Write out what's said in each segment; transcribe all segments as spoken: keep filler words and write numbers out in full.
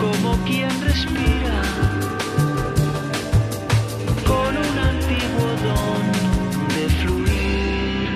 como quien respira con un antiguo don de fluir.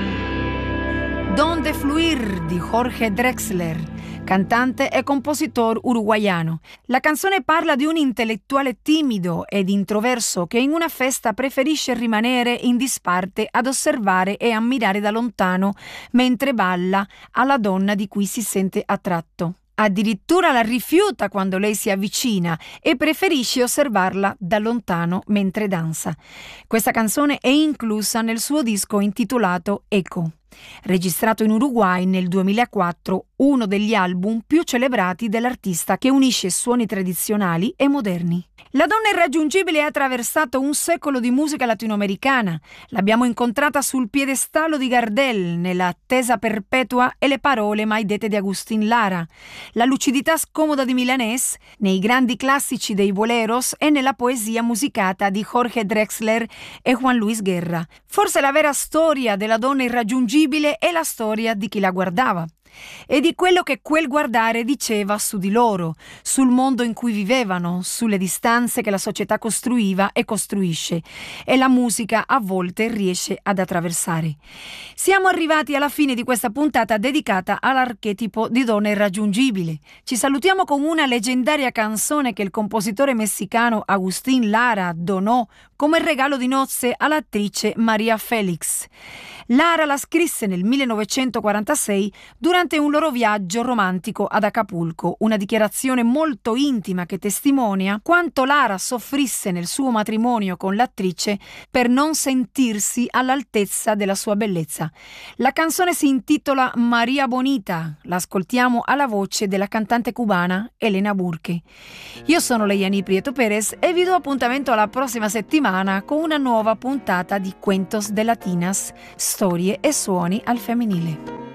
Don de fluir di Jorge Drexler, cantante e compositor uruguaiano. La canzone parla di un intellettuale timido ed introverso che in una festa preferisce rimanere in disparte ad osservare e ammirare da lontano mentre balla alla donna di cui si sente attratto. Addirittura la rifiuta quando lei si avvicina e preferisce osservarla da lontano mentre danza. Questa canzone è inclusa nel suo disco intitolato Eco, registrato in Uruguay nel duemilaquattro, uno degli album più celebrati dell'artista che unisce suoni tradizionali e moderni. La donna irraggiungibile ha attraversato un secolo di musica latinoamericana. L'abbiamo incontrata sul piedestallo di Gardel, nella Attesa perpetua e le parole mai dette di Agustín Lara, la lucidità scomoda di Milanés, nei grandi classici dei boleros e nella poesia musicata di Jorge Drexler e Juan Luis Guerra. Forse la vera storia della donna irraggiungibile è la storia di chi la guardava e di quello che quel guardare diceva su di loro, sul mondo in cui vivevano, sulle distanze che la società costruiva e costruisce e la musica a volte riesce ad attraversare. Siamo arrivati alla fine di questa puntata dedicata all'archetipo di donna irraggiungibile. Ci salutiamo con una leggendaria canzone che il compositore messicano Agustín Lara donò come regalo di nozze all'attrice Maria Félix. Lara la scrisse nel millenovecentoquarantasei durante un loro viaggio romantico ad Acapulco, una dichiarazione molto intima che testimonia quanto Lara soffrisse nel suo matrimonio con l'attrice per non sentirsi all'altezza della sua bellezza. La canzone si intitola Maria Bonita, l'ascoltiamo alla voce della cantante cubana Elena Burke. Io sono Leiani Prieto Perez e vi do appuntamento alla prossima settimana con una nuova puntata di Cuentos de Latinas, storie e suoni al femminile.